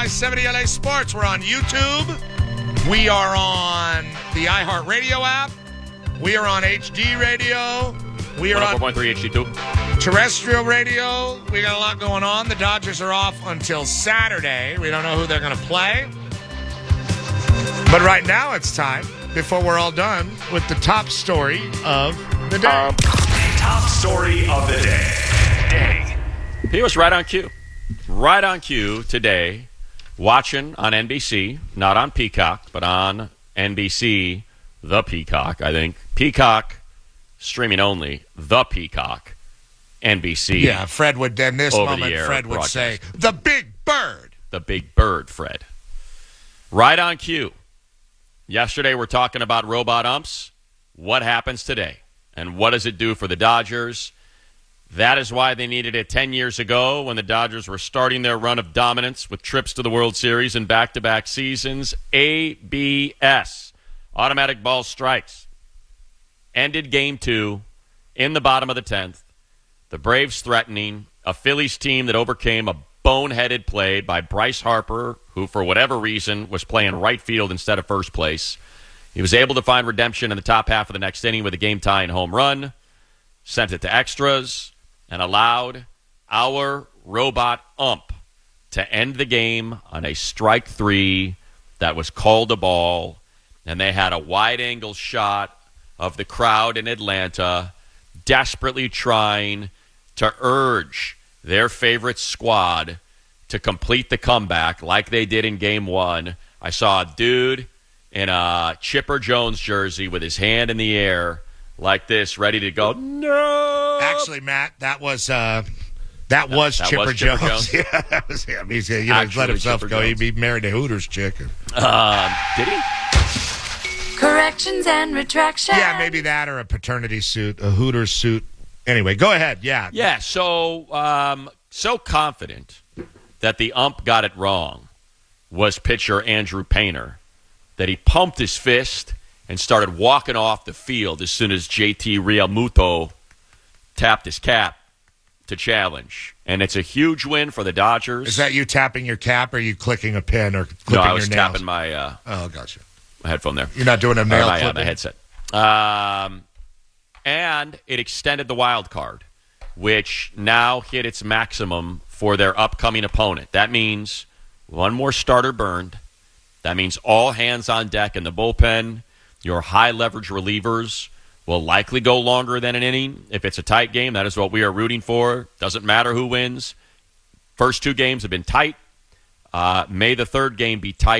I-70 LA Sports. We're on YouTube. We are on the iHeartRadio app. We are on HD Radio. We are on 104.3 HD2. terrestrial radio. We got a lot going on. The Dodgers are off until Saturday. We don't know who they're going to play. But right now it's time, before we're all done, with the top story of the day. Top story of the day. He was right on cue. Right on cue today, watching on NBC, not on Peacock, but on NBC, the Peacock, I think. Peacock, streaming only, the Peacock, NBC. Yeah, Fred would, in this moment, Fred would broadcast. say, the Big Bird. The Big Bird, Fred. Right on cue. Yesterday we're talking about robot umps. What happens today? And what does it do for the Dodgers? That is why they needed it 10 years ago when the Dodgers were starting their run of dominance with trips to the World Series and back-to-back seasons. ABS, automatic ball strikes. Ended Game 2 in the bottom of the 10th. The Braves threatening a Phillies team that overcame a boneheaded play by Bryce Harper, who for whatever reason was playing right field instead of first place. He was able to find redemption in the top half of the next inning with a game-tying home run, sent it to extras, and allowed our robot ump to end the game on a strike three that was called a ball. And they had a wide-angle shot of the crowd in Atlanta desperately trying to urge their favorite squad to complete the comeback like they did in Game 1. I saw a dude in a Chipper Jones jersey with his hand in the air like this, ready to go, no! Actually, Matt, that was Chipper Jones. Yeah, that was him. He's let himself Chipper go. Jones. He'd be married to Hooters chicken. Did he? Corrections and retractions. Yeah, maybe that or a paternity suit, a Hooters suit. Anyway, go ahead. Yeah. Yeah, so confident that the ump got it wrong was pitcher Andrew Painter, that he pumped his fist and started walking off the field as soon as JT Realmuto tapped his cap to challenge. And it's a huge win for the Dodgers. Is that you tapping your cap or are you clicking a pin or clipping No, I your was nails? tapping my Oh, gotcha. headphone there. You're not doing a nail my clipping? headset. And it extended the wild card, which now hit its maximum for their upcoming opponent. That means one more starter burned. That means all hands on deck in the bullpen. Your high-leverage relievers will likely go longer than an inning. If it's a tight game, that is what we are rooting for. Doesn't matter who wins. First two games have been tight. May the third game be tight.